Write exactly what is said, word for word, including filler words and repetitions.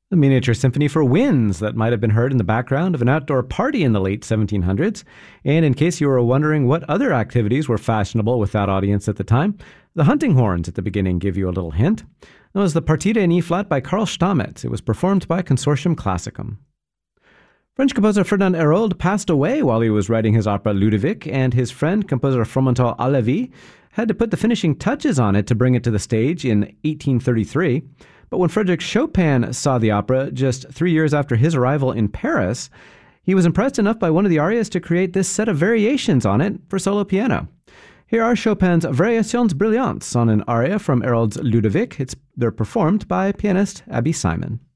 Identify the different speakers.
Speaker 1: A miniature symphony for winds that might have been heard in the background of an outdoor party in the late seventeen hundreds. And in case you were wondering what other activities were fashionable with that audience at the time, the hunting horns at the beginning give you a little hint. That was the Partita in E-flat by Karl Stamitz. It was performed by Consortium Classicum. French composer Ferdinand Hérold passed away while he was writing his opera Ludovic, and his friend, composer Fromental Halévy, had to put the finishing touches on it to bring it to the stage in eighteen thirty-three. But when Frédéric Chopin saw the opera just three years after his arrival in Paris, he was impressed enough by one of the arias to create this set of variations on it for solo piano. Here are Chopin's Variations Brillantes on an aria from Hérold's Ludovic. It's, they're performed by pianist Abby Simon.